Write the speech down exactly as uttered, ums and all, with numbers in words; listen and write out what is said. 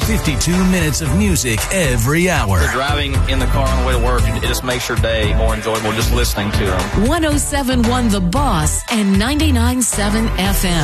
fifty-two minutes of music every hour. You're driving in the car on the way to work, it just makes your day more enjoyable just listening to them. one oh seven point one The Boss and ninety-nine point seven F M.